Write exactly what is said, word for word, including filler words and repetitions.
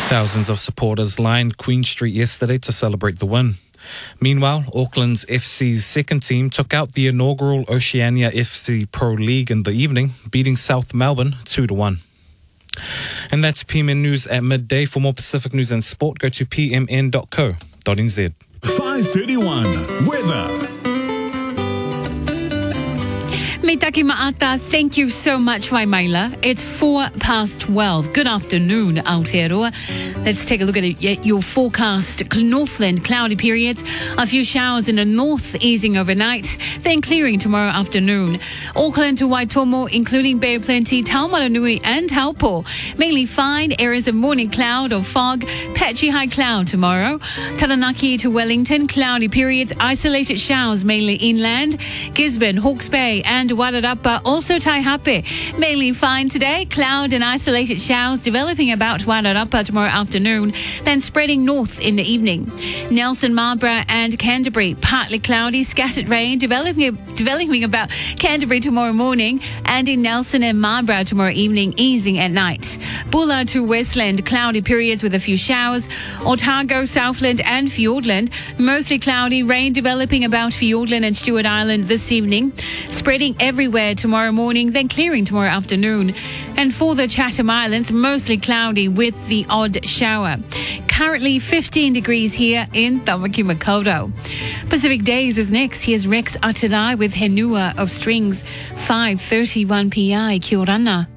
Thousands of supporters lined Queen Street yesterday to celebrate the win. Meanwhile, Auckland's F C's second team took out the inaugural Oceania F C Pro League in the evening, beating South Melbourne two to one. And that's P M N News at midday. For more Pacific news and sport, go to p m n dot co dot n z. five thirty-one Weather. Mitaki Maata, thank you so much, Waimaila. It's four past twelve. Good afternoon, Aotearoa. Let's take a look at it, your forecast. Northland, cloudy periods. A few showers in the north, easing overnight, then clearing tomorrow afternoon. Auckland to Waitomo, including Bay of Plenty, Taumaranui and Taupo. Mainly fine, areas of morning cloud or fog, patchy high cloud tomorrow. Taranaki to Wellington, cloudy periods, isolated showers mainly inland. Gisborne, Hawke's Bay and Wairarapa, also Taihape. Mainly fine today, cloud and isolated showers developing about Wairarapa tomorrow afternoon, then spreading north in the evening. Nelson, Marlborough and Canterbury, partly cloudy, scattered rain developing developing about Canterbury tomorrow morning, and in Nelson and Marlborough tomorrow evening, easing at night. Bulla to Westland, cloudy periods with a few showers. Otago, Southland and Fiordland, mostly cloudy, rain developing about Fiordland and Stewart Island this evening, spreading everywhere tomorrow morning, then clearing tomorrow afternoon. And for the Chatham Islands, mostly cloudy with the odd shower. Currently fifteen degrees here in Tamaki Makaurau. Pacific Days is next. Here's Rex Atarai with Henua of Strings, five thirty-one p m. Kia ora.